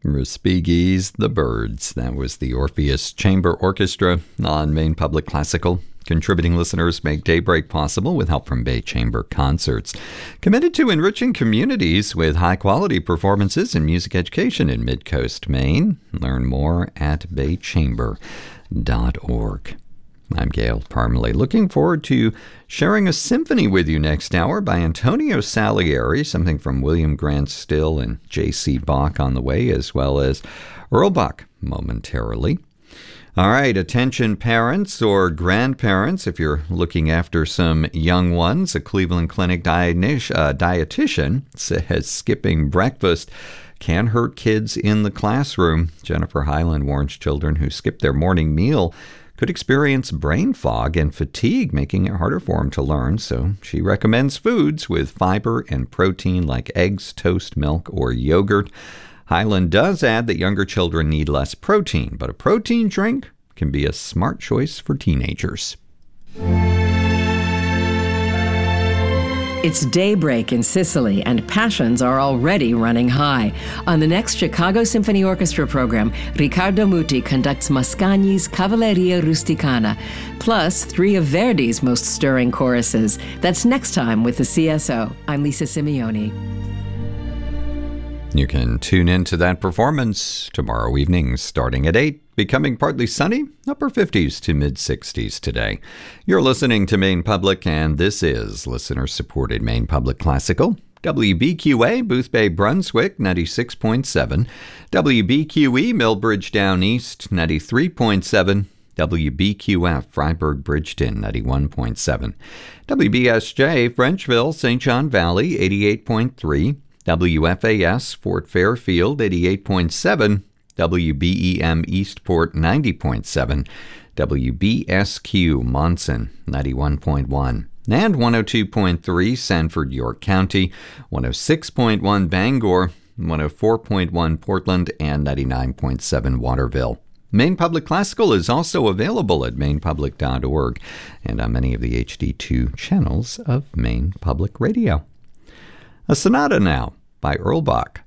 Respighi's The Birds. That was the Orpheus Chamber Orchestra on Maine Public Classical. Contributing listeners make Daybreak possible with help from Bay Chamber Concerts. Committed to enriching communities with high-quality performances and music education in Mid-Coast Maine. Learn more at baychamber.org. I'm Gail Parmalee. Looking forward to sharing a symphony with you next hour by Antonio Salieri, something from William Grant Still and J.C. Bach on the way, as well as Earl Bach momentarily. All right, attention parents or grandparents, if you're looking after some young ones, a Cleveland Clinic dietitian says skipping breakfast can hurt kids in the classroom. Jennifer Hyland warns children who skip their morning meal could experience brain fog and fatigue, making it harder for them to learn. So she recommends foods with fiber and protein like eggs, toast, milk, or yogurt. Hyland does add that younger children need less protein, but a protein drink can be a smart choice for teenagers. It's daybreak in Sicily, and passions are already running high. On the next Chicago Symphony Orchestra program, Riccardo Muti conducts Mascagni's Cavalleria Rusticana, plus 3 of Verdi's most stirring choruses. That's next time with the CSO. I'm Lisa Simeoni. You can tune in to that performance tomorrow evening starting at 8. Becoming partly sunny, upper 50s to mid-60s today. You're listening to Maine Public, and this is listener-supported Maine Public Classical. WBQA, Booth Bay, Brunswick, 96.7. WBQE, Millbridge Down East, 93.7. WBQF, Freiburg, Bridgeton, 91.7. WBSJ, Frenchville, St. John Valley, 88.3. WFAS, Fort Fairfield, 88.7. WBEM Eastport 90.7, WBSQ Monson 91.1, and 102.3 Sanford, York County, 106.1 Bangor, 104.1 Portland, and 99.7 Waterville. Maine Public Classical is also available at mainepublic.org and on many of the HD2 channels of Maine Public Radio. A sonata now by Earl Bach.